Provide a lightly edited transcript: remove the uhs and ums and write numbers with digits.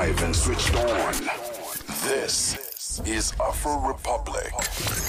live and switched on. This is Afro Republic.